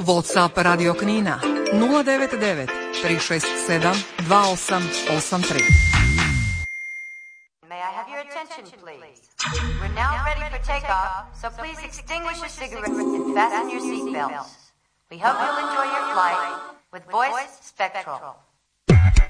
WhatsApp Radio Knina 099 367 2883. May I have your attention, please? We're now ready for takeoff, so please extinguish your cigarettes and fasten your seatbelts. We hope you'll enjoy your flight with Voice Spectral.